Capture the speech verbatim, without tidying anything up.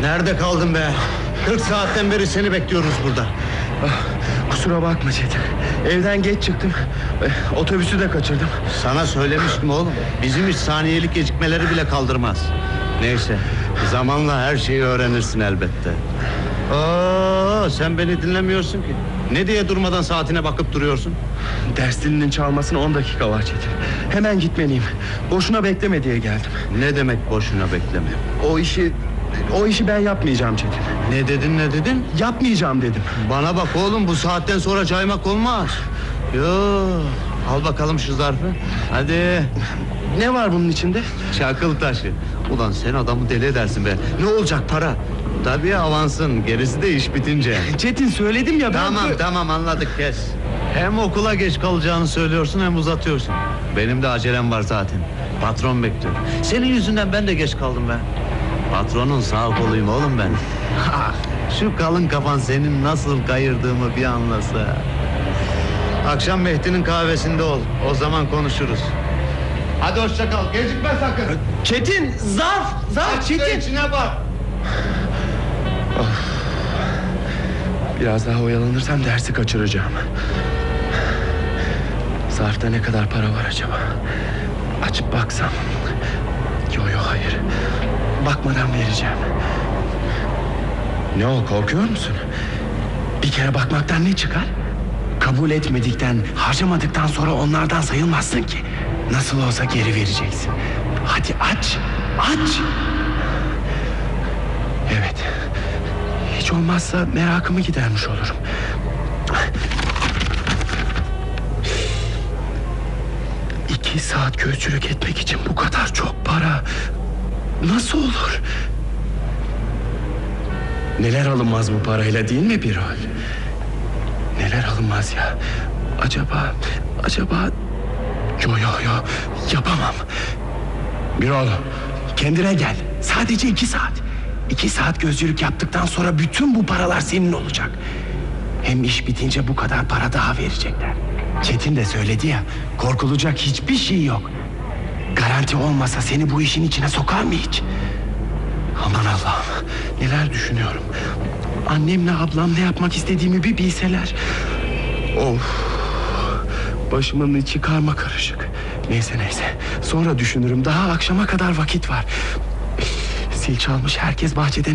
Nerede kaldın be? kırk saatten beri seni bekliyoruz burada. Kusura bakma Çetin. Evden geç çıktım. Otobüsü de kaçırdım. Sana söylemiştim oğlum. Bizim hiç saniyelik gecikmeleri bile kaldırmaz. Neyse, zamanla her şeyi öğrenirsin elbette. Aa, sen beni dinlemiyorsun ki. Ne diye durmadan saatine bakıp duruyorsun? Ders dilinin çalmasına on dakika var Çetin. Hemen gitmeliyim. Boşuna bekleme diye geldim. Ne demek boşuna bekleme? O işi... O işi ben yapmayacağım Çetin. Ne dedin ne dedin? Yapmayacağım dedim. Bana bak oğlum, bu saatten sonra caymak olmaz. Yo, al bakalım şu zarfı. Hadi. Ne var bunun içinde? Çakıl taşı. Ulan sen adamı deli edersin be. Ne olacak, para? Tabii avansın, gerisi de iş bitince. Çetin söyledim ya ben... Tamam tamam anladık, kes. Hem okula geç kalacağını söylüyorsun hem uzatıyorsun. Benim de acelem var zaten. Patron bekliyor. Senin yüzünden ben de geç kaldım ben. Patronun sağ koluyum oğlum ben. Şu kalın kafan senin nasıl kayırdığımı bir anlasa. Akşam Mehdi'nin kahvesinde ol. O zaman konuşuruz. Hadi hoşça kal. Gecikme sakın. Çetin! Zarf! Zarf Aç da Çetin! içine bak. Biraz daha oyalanırsam dersi kaçıracağım. Zarfta ne kadar para var acaba? Açıp baksam. Yo yo hayır. Bakmadan vereceğim. Ne o, korkuyor musun? Bir kere bakmaktan ne çıkar? Kabul etmedikten, harcamadıktan sonra onlardan sayılmazsın ki. Nasıl olsa geri vereceksin. Hadi aç, aç. Evet. Hiç olmazsa merakımı gidermiş olurum. İki saat gözcülük etmek için bu kadar çok para. Nasıl olur? Neler alınmaz bu parayla, değil mi Birol? Neler alınmaz ya? Acaba, acaba... Yo yo yo, yapamam. Birol, kendine gel. Sadece iki saat. İki saat gözcülük yaptıktan sonra bütün bu paralar senin olacak. Hem iş bitince bu kadar para daha verecekler. Çetin de söyledi ya, korkulacak hiçbir şey yok. Garanti olmasa seni bu işin içine sokar mı hiç? Aman Allah'ım, neler düşünüyorum. Annemle ablam ne yapmak istediğimi bir bilseler. Of, başımın içi karma karışık. Neyse neyse, sonra düşünürüm. Daha akşama kadar vakit var. Zil çalmış, herkes bahçede